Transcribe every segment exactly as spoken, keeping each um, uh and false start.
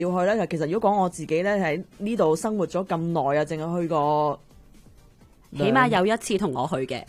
要去咧？其實如果講我自己咧喺呢度生活咗咁耐啊，淨係去過， 起碼有一次同我去嘅，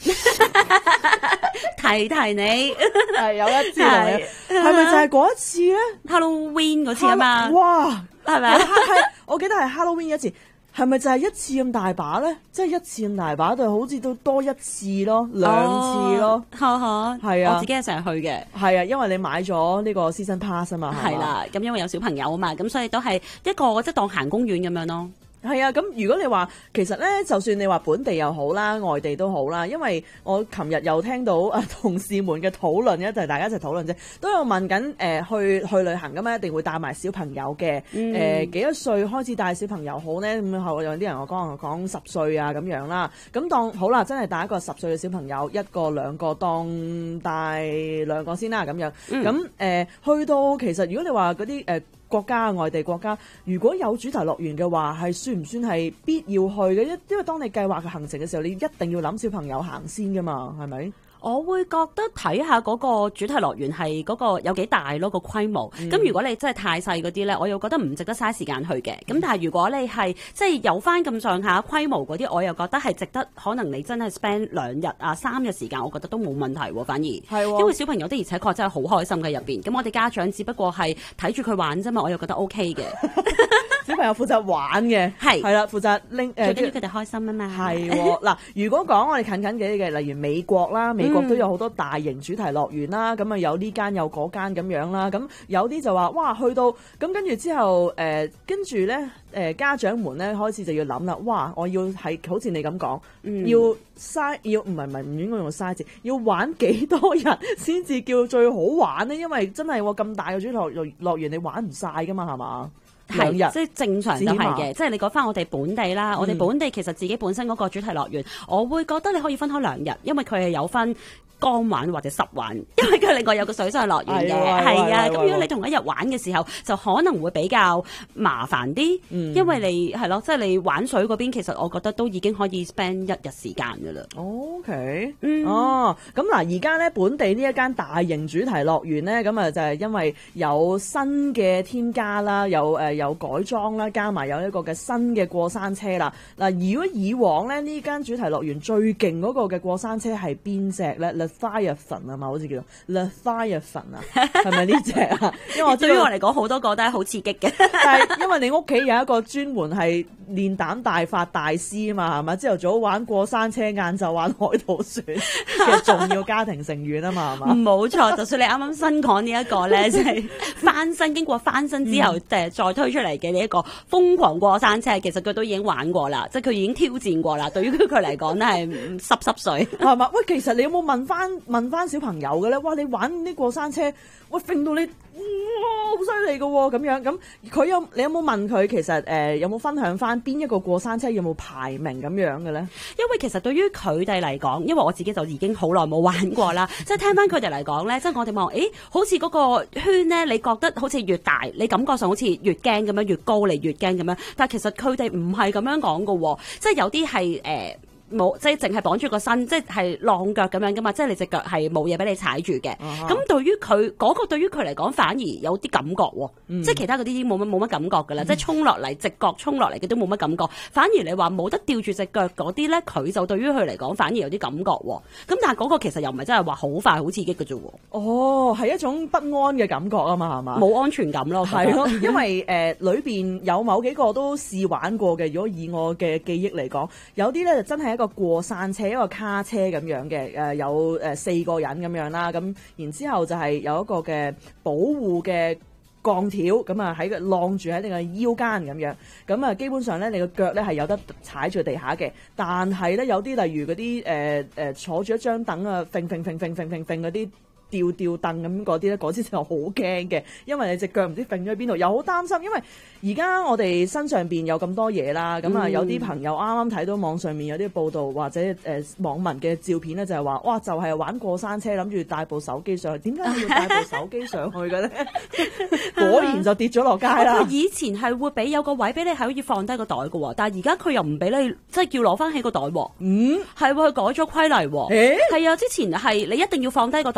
提提你係有一次同你，係咪就係嗰一次咧 ？Halloween 嗰次啊嘛， 哇， 係咪啊？ 係我記得係 Halloween 一次。係咪就係一次咁大把咧？即係一次咁大把，就好似都多一次咯，兩次咯， 呵呵， 係啊， 我自己係成日去嘅， 係啊，因為你買咗呢個 season pass 啊嘛， 係啦，咁因為有小朋友啊嘛，咁所以都係一個即係當行公園咁樣咯。 係啊，咁如果你話其實咧，就算你話本地又好啦，外地都好啦，因為我琴日又聽到啊同事們嘅討論咧，就係大家一齊討論啫，都有問緊誒、呃、去去旅行咁嘛，一定會帶埋小朋友嘅誒、 嗯呃、幾多歲開始帶小朋友好咧？咁後有啲人我講講十歲啊咁樣啦，咁當好啦，真係帶一個十歲嘅小朋友，一個兩個當帶兩個先啦咁樣，咁誒、嗯呃、去到其實如果你話嗰啲誒。呃國家外地國家，如果有主題樂園嘅話，係算唔算係必要去嘅？因因為當你計劃嘅行程嘅時候，你一定要諗小朋友行先噶嘛，係咪？ 我會覺得睇下嗰個主題樂園係嗰個有幾大咯，個規模。咁、嗯、如果你真係太細嗰啲咧，我又覺得唔值得嘥時間去嘅。咁、嗯、但係如果你係即係有翻咁上下規模嗰啲，我又覺得係值得。可能你真係 spend 兩日啊三日時間，我覺得都冇問題喎。反而係喎，因為小朋友的而且確真係好開心嘅入邊。咁我哋家長只不過係睇住佢玩啫嘛，我又覺得 OK 嘅。 小朋友負責玩嘅，係係啦，負責拎誒， 最緊要佢哋開心啊嘛。 係嗱，如果講我哋近近嘅嘅，例如美國啦，美國都有好多大型主題樂園啦，咁啊、嗯、有呢間有嗰間咁樣啦，咁有啲就話哇去到咁跟住之後誒、呃，跟住咧誒家長們咧開始就要諗啦，哇！我要係好似你咁講、嗯，要嘥要唔係唔係唔應該用嘥字，要玩幾多日先至叫最好玩咧？因為真係喎咁大嘅主題樂樂園，你玩唔晒噶嘛，係嘛？ 係，即係正常都係嘅。即係你講翻我哋本地啦、嗯，我哋本地其實自己本身嗰個主題樂園，我會覺得你可以分開兩日，因為佢係有分乾玩或者濕玩，因為佢另外有個水上樂園嘅，係啊。咁如果你同一日玩嘅時候，就可能會比較麻煩啲、嗯，因為你係咯，即係、就是、你玩水嗰邊，其實我覺得都已經可以 spend 一日時間㗎啦。 OK， 嗯， 哦，咁嗱，而家咧本地呢一間大型主題樂園咧，咁啊就係因為有新嘅添加啦，有誒。有改裝啦，加埋有一個嘅新嘅過山車啦。嗱，如果以往咧呢間主題樂園最勁嗰個嘅過山車係邊隻咧 ？Leviathan 啊嘛，好似叫做 Leviathan 啊，係咪呢隻啊？因為我對於我嚟講，好多個都係好刺激嘅。但係因為你屋企有一個專門係練膽大法大師啊嘛，係咪？朝頭早玩過山車，晏晝玩海盜船嘅重要家庭成員啊嘛，係嘛？ 冇錯，就算你啱啱新講呢一個咧，即係翻身，經過翻身之後，誒、嗯、再推出嚟嘅呢一個瘋狂過山車，其實佢都已經玩過啦，即係佢已經挑戰過啦。對於佢嚟講咧，係濕濕碎係嘛？喂，其實你有冇問翻問翻小朋友嘅咧？哇，你玩啲過山車，喂，揈到你哇，好犀利㗎喎！咁樣咁，佢有你有冇問佢其實誒、呃、有冇分享翻邊一個過山車有冇排名咁樣嘅咧？ 因為其實對於佢哋嚟講，因為我自己就已經好耐冇玩過啦，即係聽翻佢哋嚟講咧，即係我哋望，誒，好似嗰個圈咧，你覺得好似越大，你感覺上好似越驚咁樣，越高你越驚咁樣，但係其實佢哋唔係咁樣講㗎喎，即係有啲係誒。呃冇，即係淨係綁住個身，即係浪腳咁樣噶嘛，即係你隻腳係冇嘢俾你踩住嘅。咁、uh-huh. 對於佢嗰個對於佢嚟講反而有啲感覺喎、嗯，即係其他嗰啲已經冇乜冇乜感覺噶啦、嗯，即係衝落嚟直角衝落嚟嘅都冇乜感覺，反而你話冇得吊住隻腳嗰啲咧，佢就對於佢嚟講反而有啲感覺喎。咁但係嗰個其實又唔係真係話好快好刺激嘅啫喎。 哦，係一種不安嘅感覺啊嘛，係嘛？冇安全感咯， 係咯，因為誒裏邊有某幾個都試玩過嘅。如果以我嘅記憶嚟講，有啲咧就真係一個過山車，一個卡車咁樣嘅，誒有誒四個人咁樣啦，咁然之後就係有一個嘅保護嘅鋼條，咁啊喺個晾住喺你個腰間咁樣，咁啊基本上咧你個腳咧係有得踩住地下嘅，但係咧有啲例如嗰啲誒誒坐住一張凳啊，揈揈揈揈揈揈揈嗰啲。吊吊凳咁嗰啲咧，嗰啲就好驚嘅，因為你隻腳唔知揈咗喺邊度，又好擔心。因為而家我哋身上邊有咁多嘢啦，咁、嗯、啊有啲朋友啱啱睇到網上面有啲報道或者誒、呃、網民嘅照片咧，就係、是、話哇，就係、是、玩過山車，諗住帶部手機上去，點解要帶部手機上去嘅咧？果然就跌咗落街啦。 以前係會俾有個位俾你係可以放低個袋嘅喎，但係而家佢又唔俾你，即係叫攞翻起個袋喎。嗯，係喎，佢改咗規例喎。誒，係啊，之前係你一定要放低個袋，佢先會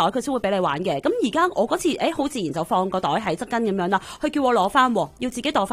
俾你玩嘅。咁而家我嗰次誒好自然就放個袋喺側跟咁樣啦，佢叫我攞翻，要自己袋翻。